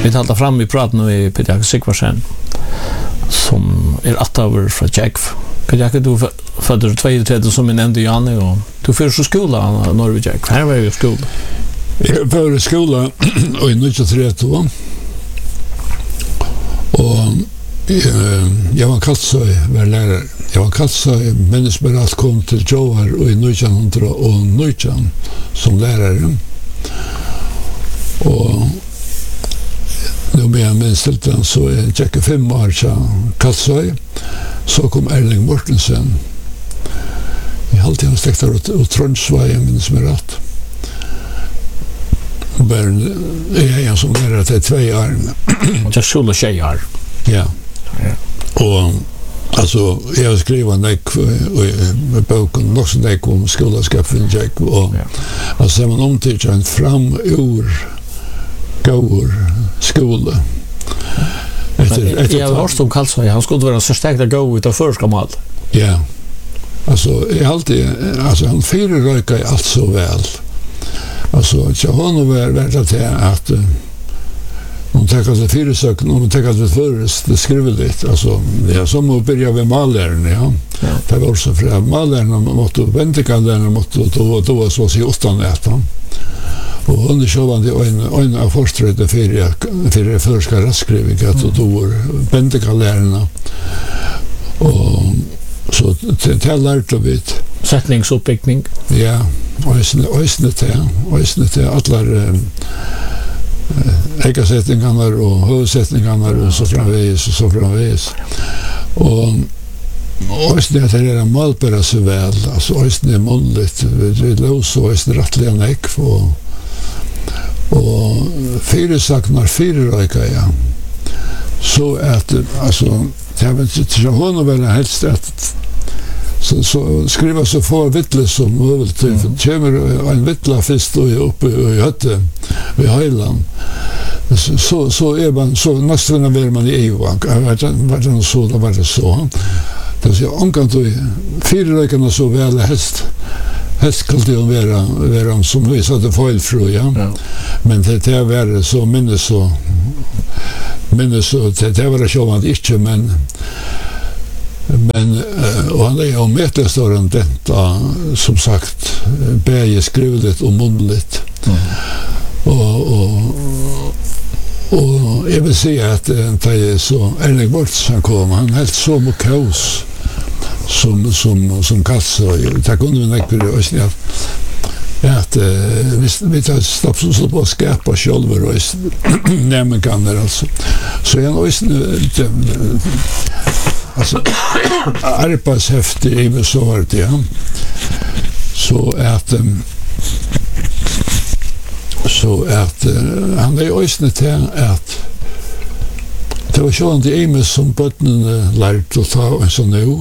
Vi talar fram i praten med Peter Sigvarsen som 8 år från Jack. Peter, du föddes 32 som vi nämnde Janne och du först i skolan när vi Jack. Här var ju skolan. Jag började skolan i 1932. Och jag var Katsøy, var lärare. Jag var Katsøy, minnesberat kom till Joar i 1919 som lärare. Och nu med jag minns den så är jag 5 år sedan Katsøy. Så kom Erling Mortensen. Jag alltid har sträckt och Tronsvej, minns mig rätt. Men jag är som lärare till 2 år. Jag skulle säga. Ja. Och alltså jag skrev en boken också när om skolskapen Jack och alltså man omtycker en fram ur går skola. Jag har som kallt så han skulle vara så starkt gå ut av förskomal. Ja. Alltså jag alltid alltså han röka i allt så väl. Alltså jag har nog varit att om tänker sig fyrsök, om tänker sig först det skriver lite alltså det som att börja med malern ja. Det var så för malern måste vänta kan den måste då så sig 8 nätter. Och under sjövande en av forskare för förska raskrivning att då vänta kan lärarna. Och så det lärde vi sättningsuppbyggning. Ja, och det alla ägarsättningarna och huvudsättningarna och så framvägs. Och det är malbara så väl, alltså det är månligt, vi lås och det rättliga näck och fyra saknar fyra röka, ja. Så att, alltså, jag vet inte, hon väl helst att så skriva så få vittles som möjligt. Det kommer en vittla först uppe i hötte vid Höjland. Så är man så nästan när man i EU-bank. Var det så. Det så omkant då 4 rökarna så väl helst skulle det vara som vi sa det felfru, ja. Men det var så minnes så det var så man inte men och han är ju mätestorren detta som sagt bäge skrivet och muntligt. Och jag vill säga att det är så Erling Mortensen kom han helt så mycket kaos som Katsøy. Det kunde vi näkter oss att vi tar stopp så på skapa själva och nämn kan det alltså. Så jag alltså arbetshäfte i så var det ja. Så att han är ju ösnet här att det var så att det är som botten lärt att ta en sån nu.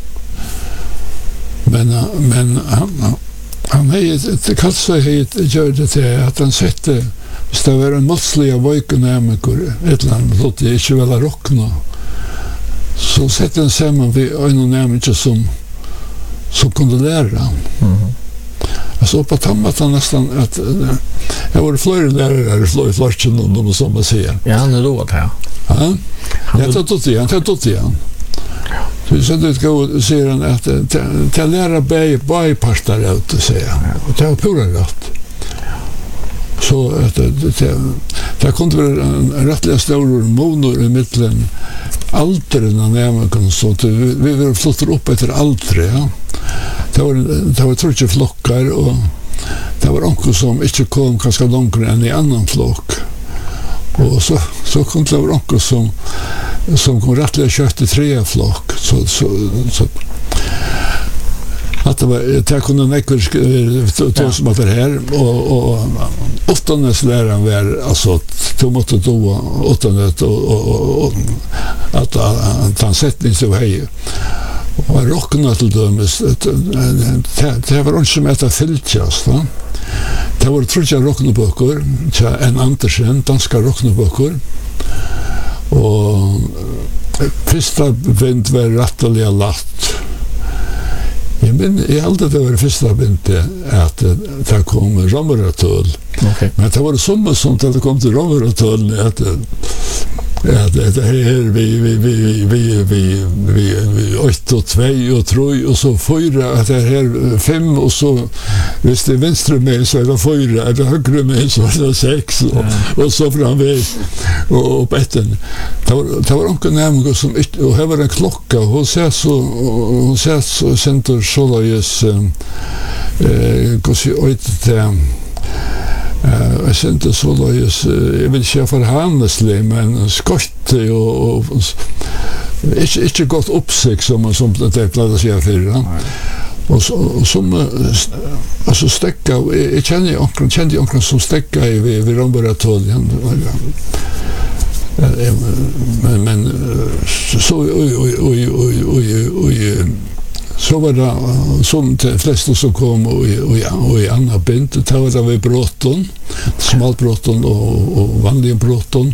Men han är det Katsøy gör det till att han sätter det var en måttlig av vojkenämikor ett land låt det inte väl rockna. Så sätter han samman vid en nämligen som kunde lära. Alltså på tammatan nästan att jag var flera lärare i flasken om som man säger. Ja, han är då här. Ja. Jag tar tot igen. Så så det går ser han att ta lära bäj parter ut att säga. Och det var pura rätt. Så att det kunde vara en rättliga stor monor i mitten altren nämligen så att vi var flyttat upp efter altret. Ja. Det var tror jag flockar och det var onkel som inte kom ganska långt än i annan flock. Och så kom det var onkel som kom rättliga kött i 3 flock så att det kunde näkter som att det här och åttondes läraren var alltså då måste då åttondet och att han sättning så hej och rockna till dömes det var inte som att fyltjas va det var tror jag rockneböcker en Andersen danska rockneböcker och första bind var rättliga latt. Men jag hade det var första bind att det kom Romeratul Okay. Men det var det som att det kom till Romeratolen att det här vi 8 och 2 och 3 och så 4 att det här 5 och så hvis det venstre med så är det 4 eller högre med så är det 6 och så framväg och på etten. Det var onkel nämligen som och här var en klocka och hon ser så center Solaris kanske jag kände så då jag vill inte förhandla men skott och inte gott uppsikt som det plats jag för och som alltså stäcka jag kände onkel som stäcka i Romeratolen men så så var det som de flesta som kom och i andra bind, det var det vid bråtton, smalbråtton och vanliga bråtton.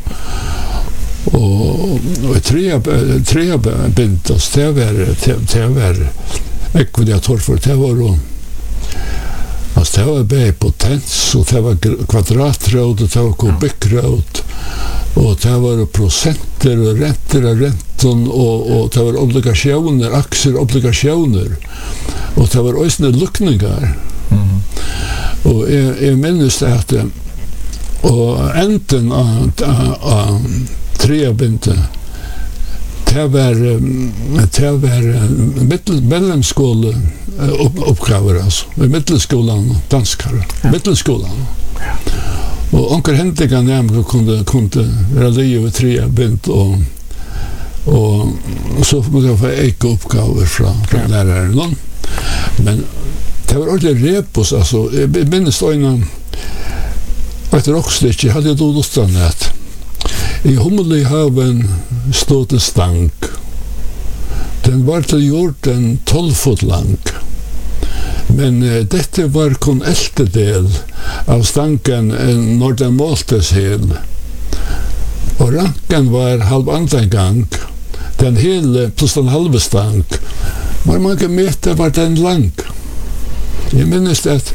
Och tre bind, det var ekvidiator för det var då. Alltså det var bara potens och det var kvadratråd och det var kubikråd. Och det var procenter och räntor och det var obligationer, aktieobligationer. Och det var också luckningar. Och jag minns det att och enten av trebinte det var mellanskola uppgaver alltså. Mittelskolan, danskare. Mittelskolan. Och onkel Hentika nämligen kunde vara liv och 3 bint och så måste jag få uppgaver från läraren. Men det var ordentligt repos, alltså, jag minns då innan ett rockstick, jag hade då lustanät. I Hummelhaven stod det stank. Den var till gjort en 12 fot lång. Men detta var kun eltedel av stanken när den måltes hel. Och ranken var halv annan gång. Den hela plus den halva stank. Var många meter var den lång. Jag minns att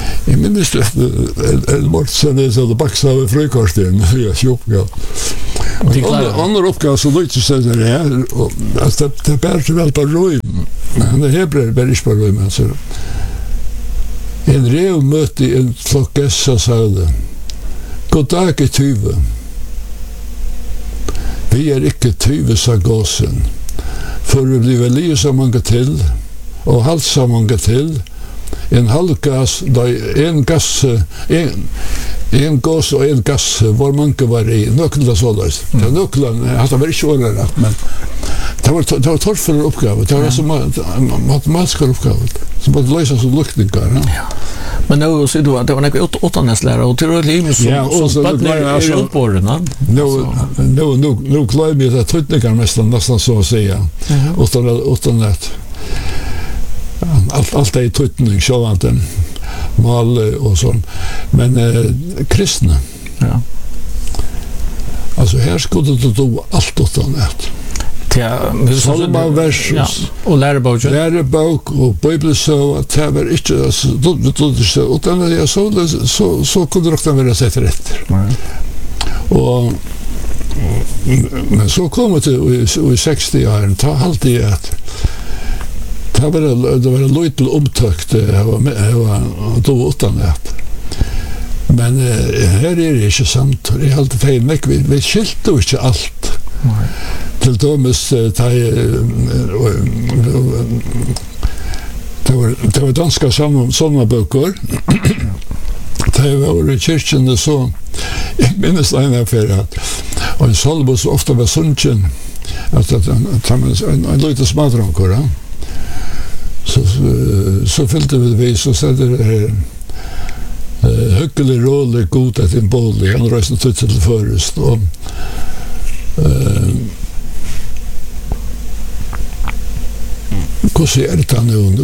en morsen är så det baxar över frukosten. Jag köpte. Andra uppgåva så lite så där här och alltså det bär väl på rum. Men det hebrer bär inte på rum alltså. En rev mötte en flockessa sagde God dag tyve. Vi ikke tyve, sa gåsen. For vi blir liv så mange til, og halvt så mange til. En halvgas, en gass, en gås og en gass, hvor mange var i. Nøklen så løs. Det var nøklen, det var ikke året, men det var torfere oppgave. Det var altså matematiske oppgave. Som måtte løse som lukninger. Ja. Men nu ser du att det var några åttonäslärare och till liv som bötner i uppborna. Nu klarar vi det tryckningar nästan så att säga. Utan att allt är tryckning, självanten, mal och sånt. Men kristna. Ja. Alltså här skulle du do allt utan att. Salmavers og lærebok og bibelsøv at det var ikke utan at jeg så kunne det være sett etter og men så kom det i 60-åren ta alltid at det var en løytel omtøkt det var då utan at men her det ikke sant jeg har alltid feil vi skilte jo ikke alt til dømes det var danska sånne bøker det var i kyrkjene så jeg minnes en affære og en salvo så ofte var sunnkjen at en løyte smadranker så fylte vi så sette det hyggelig rolig god at en bolig han røyste til først og hvordan det nu?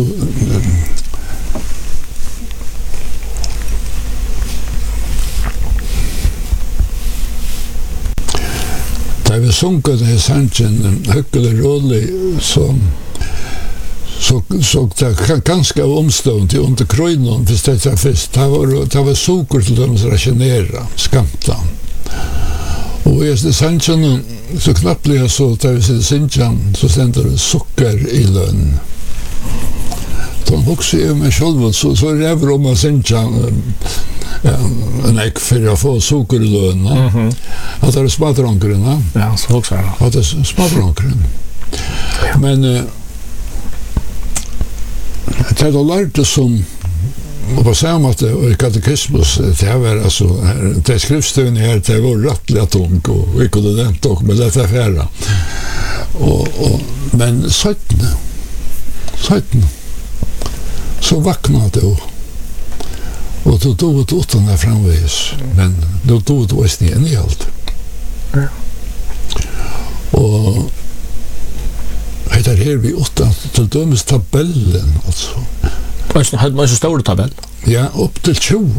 Da vi sunket i sannsjen hyggelig rolig så det ganska omstånd till under krönon för det först. Det var socker till dem som rationera, skamta. Och i det sanchen så knappt blir så att vi sanchen så ständer det socker i lön. De också är med själva så räver om att sanchen en ek för att få socker i lön. Att det är smadronkren. Ja, så också. Att det är smadronkren. Men det är lärde som och på samma sätt i katekismus det var alltså det skriftstön här det var rättliga tung och vi kunde nämnt och med detta färra och men 17 så vaknade det och då tog det åt den framvis men då tog det oss ner i allt och det här vi åtta till dömes tabellen alltså. Alltså hade man så stor tabell. Ja, upp till 20.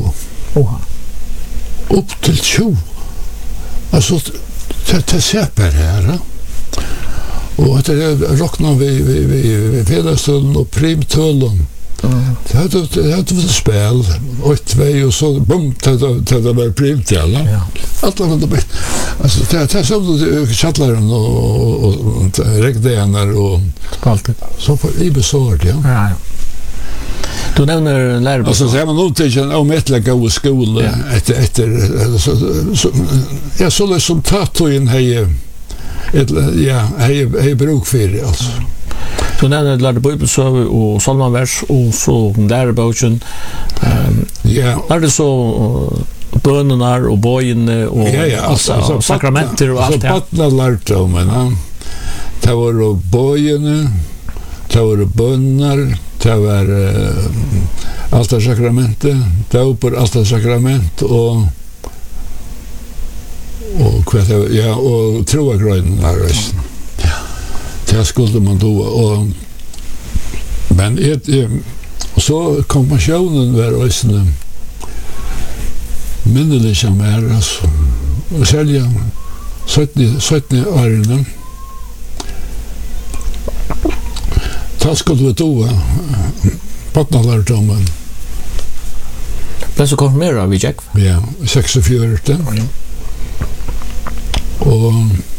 Upp till 20. Alltså det ser här. Och det rocknar vi fedastölen och primtölen. Det hade spel 8-2 och så bum det var primtöl. Ja. Allt var det. Alltså det så chattlaren och regdenar och allt. Så på i besord, ja. Ja. Du nämner lärare. Alltså så man nog till om ett lägga och skola efter så som tato in hej hej bruk för det alltså. Så nämner lärare bibelsöv och salmavers och så lärarboken. Ja. Är det så bönerna och bojene och alltså sakramenter och allt det. Så patna lärt om men det var bojene, det var böner, det var altarsakramentet, dopor, altarsakrament och ja, och troagröjden där resten. Ja. Det skulle man då och men så konfirmationen var resten minneliga mer alltså och sälja 17 åren. Ta skulle vi då patnalardomen. Men så konfirmerar vi Jack. Ja, 64. Och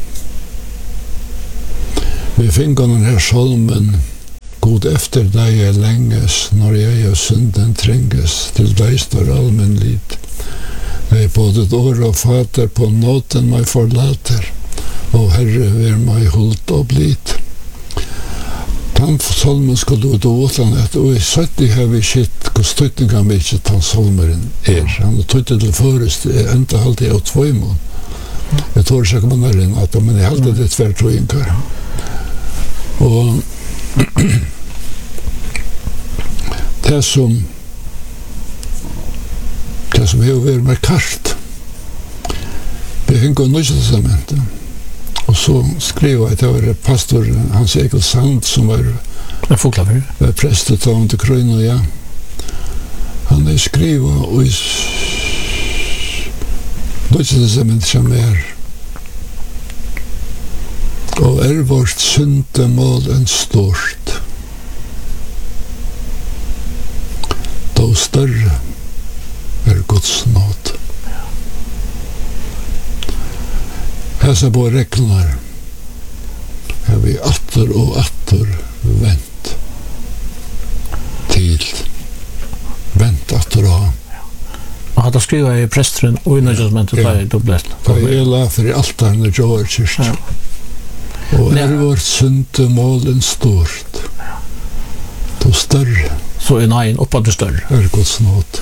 vi fick den här salmen God efter dig är länges när jag synden tränges till dig står allmän lid. Jag är både år och fater på nåten mig förlater och Herre ver mig hult och blit. Den salmen skulle du då åtlandet och i 70 har vi sett hur støtninga mykje den salmeren Han tog til først enda alltid av 2 mån. Jeg tror ikke man er inn at men jeg alltid det tverrtøyingar. Og det som har vært med kart vi hengår Nøytestamentet og så skrev jeg at det var pastor Hans Egil Sand som var prestet av til Krøyna, ja. Han er skrivet og i Nøytestamentet som og vårt syndemål en stort då større Guds nåd. Hesa på reglar har vi atter og atter vent atter og og hadde skrivet i presteren og i Nøytestamentet da er dubbelt. Da er la for i altaren i Joar kyrkja. Og vårt syndemål en stort då større så er neien oppad til større Guds nåd.